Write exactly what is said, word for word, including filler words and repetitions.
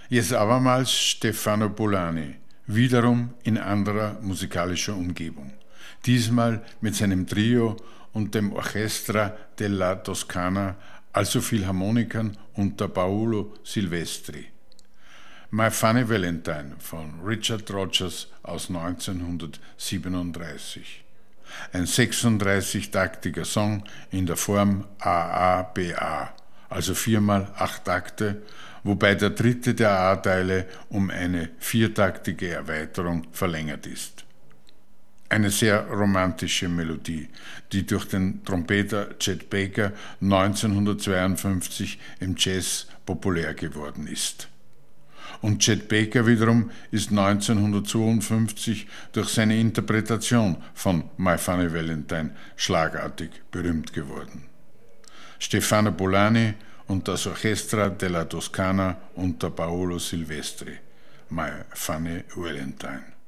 Jetzt abermals Stefano Bollani, wiederum in anderer musikalischer Umgebung. Diesmal mit seinem Trio und dem Orchestra della Toscana, also Philharmonikern unter Paolo Silvestri. My Funny Valentine von Richard Rodgers aus neunzehnhundertsiebenunddreißig. Ein sechsunddreißig-taktiger Song in der Form A A B A, also viermal acht Takte, wobei der dritte der A-Teile um eine viertaktige Erweiterung verlängert ist. Eine sehr romantische Melodie, die durch den Trompeter Chet Baker neunzehnhundertzweiundfünfzig im Jazz populär geworden ist. Und Chet Baker wiederum ist neunzehnhundertzweiundfünfzig durch seine Interpretation von My Funny Valentine schlagartig berühmt geworden. Stefano Bollani und das Orchestra della Toscana unter Paolo Silvestri. My Funny Valentine.